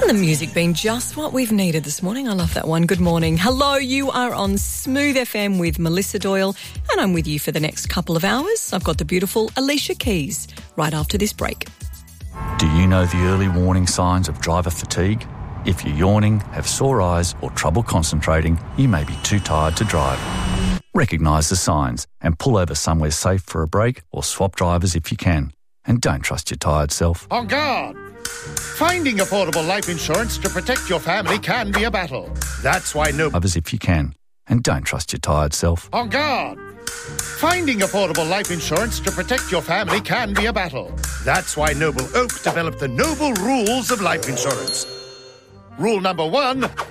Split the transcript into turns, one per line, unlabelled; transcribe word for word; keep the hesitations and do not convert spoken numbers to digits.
Hasn't the music been just what we've needed this morning? I love that one. Good morning. Hello, you are on Smooth F M with Melissa Doyle, and I'm with you for the next couple of hours. I've got the beautiful Alicia Keys right after this break.
Do you know the early warning signs of driver fatigue? If you're yawning, have sore eyes or trouble concentrating, you may be too tired to drive. Recognise the signs and pull over somewhere safe for a break or swap drivers if you can. And don't trust your tired self.
On guard! Finding affordable life insurance to protect your family can be a battle. That's why Noble...
Drivers if you can. And don't trust your tired self.
On guard! Finding affordable life insurance to protect your family can be a battle. That's why Noble Oak developed the Noble Rules of Life Insurance. Rule number one...